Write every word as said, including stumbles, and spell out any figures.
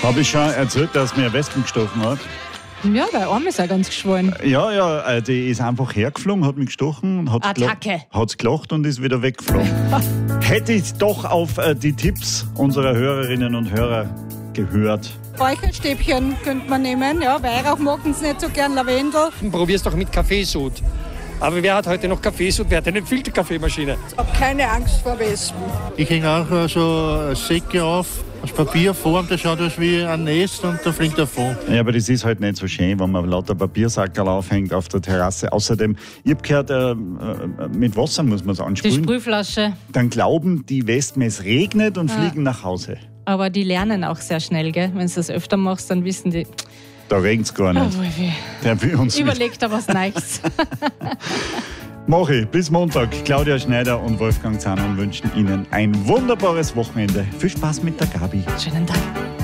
Habe ich schon erzählt, dass mir eine Wespen gestochen hat? Ja, der Arm ist auch ganz geschwollen. Ja, ja, die ist einfach hergeflogen, hat mich gestochen, hat Attacke. hat's gelacht und ist wieder weggeflogen. Hätte ich doch auf äh, die Tipps unserer Hörerinnen und Hörer gehört. Räucherstäbchen könnte man nehmen, ja, Weihrauch mogen sie nicht so gern, Lavendel. Probier's doch mit Kaffeesud. Aber wer hat heute noch Kaffeesud? Wer hat eine Filterkaffeemaschine? Ich habe keine Angst vor Wespen. Ich hänge auch so Säcke auf, aus Papierform, das schaut aus wie ein Nest und da fliegt er davon. Ja, aber das ist halt nicht so schön, wenn man lauter Papiersackerl aufhängt auf der Terrasse. Außerdem, ich habe gehört, äh, äh, mit Wasser muss man es Die ansprühen. Sprühflasche. Dann glauben die Wespen, es regnet und Ja. fliegen nach Hause. Aber die lernen auch sehr schnell, gell? Wenn du das öfter machst, dann wissen die, Da regnet es gar oh, nicht. wie. Der will uns mit. Überleg dir was Neues. Mach ich. Bis Montag. Claudia Schneider und Wolfgang Zahner wünschen Ihnen ein wunderbares Wochenende. Viel Spaß mit der Gabi. Schönen Tag.